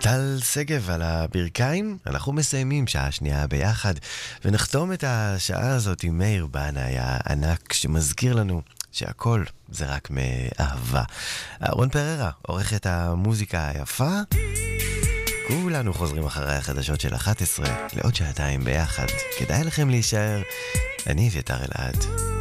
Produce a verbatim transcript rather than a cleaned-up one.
טל שגב על הברכיים. אנחנו מסיימים שעה שנייה ביחד, ונחתום את השעה הזאת עם מאיר בנאי הענק שמזכיר לנו שהכל זה רק מאהבה. אהרון פררה עורך את המוזיקה היפה. כולנו חוזרים אחרי החדשות של אחת עשרה לעוד שעתיים ביחד. כדאי לכם להישאר. אני אביתר אלעד.